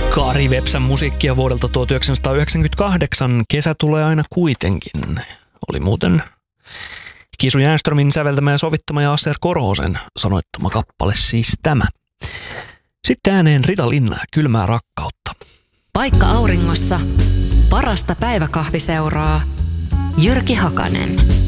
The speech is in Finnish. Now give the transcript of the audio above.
Kari Vepsän musiikkia vuodelta 1998. Kesä tulee aina kuitenkin. Oli muuten Kisu Jänströmin säveltämä ja sovittama ja Asser Korhosen sanoittama kappale siis tämä. Sitten ääneen Rita Linna ja Kylmää rakkautta. Paikka auringossa. Parasta päiväkahviseuraa. Jyrki Hakanen.